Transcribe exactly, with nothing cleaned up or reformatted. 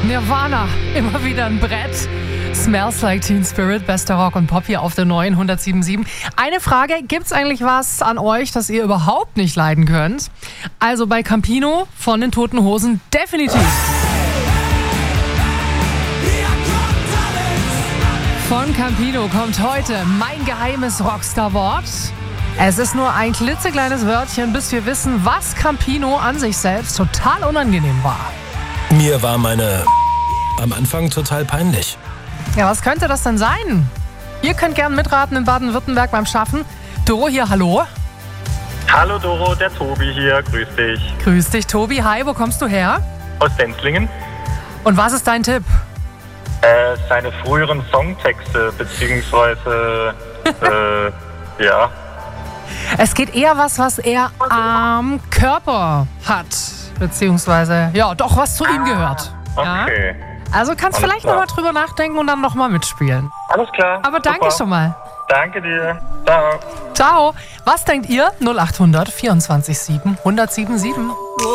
Nirvana, immer wieder ein Brett. Smells Like Teen Spirit, bester Rock und Pop hier auf der neuen hundertsieben Komma sieben. Eine Frage, gibt's eigentlich was an euch, das ihr überhaupt nicht leiden könnt? Also bei Campino von den Toten Hosen definitiv. Von Campino kommt heute mein geheimes Rockstar-Wort. Es ist nur ein klitzekleines Wörtchen, bis wir wissen, was Campino an sich selbst total unangenehm war. Mir war meine am Anfang total peinlich. Ja, was könnte das denn sein? Ihr könnt gern mitraten in Baden-Württemberg beim Schaffen. Doro hier, hallo. Hallo Doro, der Tobi hier, grüß dich. Grüß dich, Tobi. Hi, wo kommst du her? Aus Denzlingen. Und was ist dein Tipp? Äh, seine früheren Songtexte, beziehungsweise, äh, ja. Es geht eher was, was er am Körper hat. Beziehungsweise, ja, doch, was zu ihm gehört. Okay. Ja? Also kannst Alles vielleicht klar. nochmal drüber nachdenken und dann nochmal mitspielen. Alles klar. Aber danke super. schon mal. Danke dir. Ciao. Ciao. Was denkt ihr? null acht hundert vierundzwanzig sieben hundertsieben sieben.